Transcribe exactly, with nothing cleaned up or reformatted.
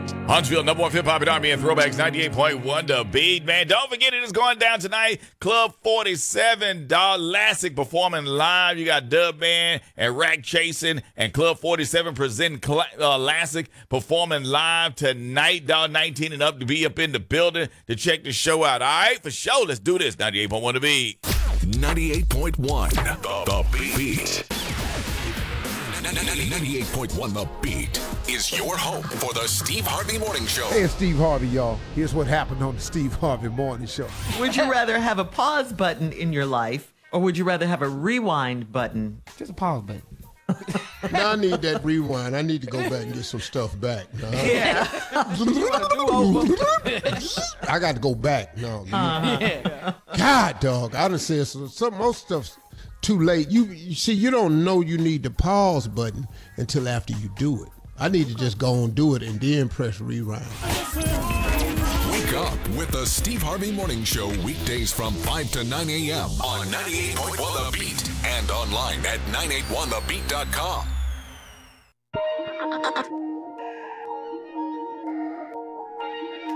Huntsville, number one hip-hop and R and B and throwbacks, ninety-eight point one The Beat, man. Don't forget it is going down tonight. Club forty-seven, Dog Lassick performing live. You got Dub Band and Rack Chasing and Club forty-seven presenting Cla- uh, Lassick performing live tonight. Dog nineteen and up to be up in the building to check the show out. All right, for sure. Let's do this. ninety-eight point one The Beat. ninety-eight point one The, the Beat. ninety-eight point one The Beat is your home for the Steve Harvey Morning Show. Hey, it's Steve Harvey, y'all. Here's what happened on the Steve Harvey Morning Show. Would you rather have a pause button in your life, or would you rather have a rewind button? Just a pause button. Now I need that rewind. I need to go back and get some stuff back. No. Yeah. I got to go back. No. Uh-huh. God, dog. I done said some, some most stuff's too late. You, you see, you don't know you need the pause button until after you do it. I need to just go and do it and then press rewind. Wake up with the Steve Harvey Morning Show weekdays from five to nine a.m. on ninety-eight point one The Beat and online at nine eight one the beat dot com.